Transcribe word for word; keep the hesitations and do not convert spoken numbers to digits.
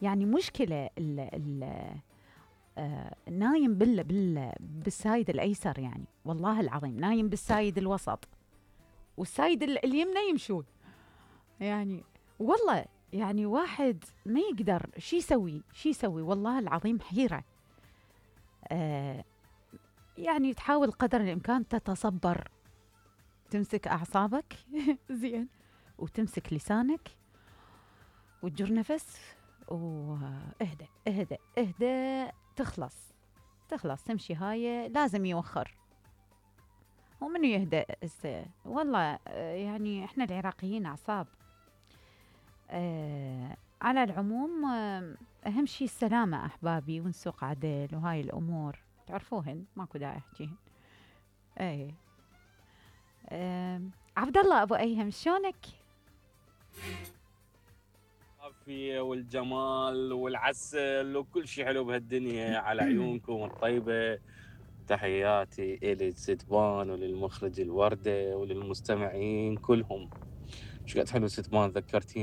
يعني مشكلة ال ال آه نايم بال بال بالسايد الأيسر، يعني والله العظيم نايم بالسايد الوسط، والسايد ال- اليمنى يمشون يعني. والله يعني واحد ما يقدر شي يسوي شي يسوي، والله العظيم حيرة. آه يعني تحاول قدر الإمكان تتصبر، تمسك أعصابك زين، وتمسك لسانك، وتجر نفس، واهدأ اهدأ اهدأ، تخلص تخلص تمشي. هاي لازم يوخر، ومنو يهدأ هسه والله. آه، يعني احنا العراقيين أعصاب. آه على العموم، آه أهم شي السلامة أحبابي، ونسوق عدل وهاي الأمور تعرفوهن، ماكو داعي أحكيهن. اي. آه عبد الله أبو أيهم، شلونك؟ العافية والجمال والعسل وكل شيء حلو بهالدنيا على عيونكم الطيبة. تحياتي إلي ستبان وللمخرج الوردة وللمستمعين كلهم. شقد حلو ستبان ذكرتيني